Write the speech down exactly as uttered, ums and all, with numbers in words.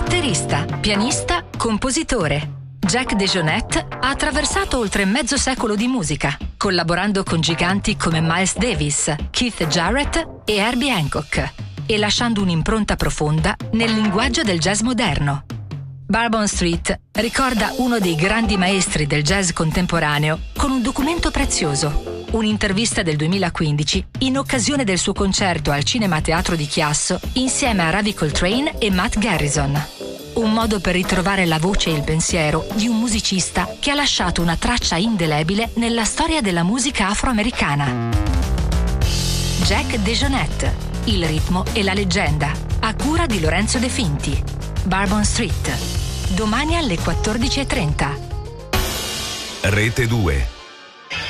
Batterista, pianista, compositore. Jack DeJohnette ha attraversato oltre mezzo secolo di musica, collaborando con giganti come Miles Davis, Keith Jarrett e Herbie Hancock, e lasciando un'impronta profonda nel linguaggio del jazz moderno. Bourbon Street ricorda uno dei grandi maestri del jazz contemporaneo con un documento prezioso, un'intervista del duemilaquindici in occasione del suo concerto al Cinema Teatro di Chiasso insieme a Ravi Coltrane e Matt Garrison. Un modo per ritrovare la voce e il pensiero di un musicista che ha lasciato una traccia indelebile nella storia della musica afroamericana. Jack DeJohnette, il ritmo e la leggenda, a cura di Lorenzo De Finti. Bourbon Street, domani alle quattordici e trenta. Rete due.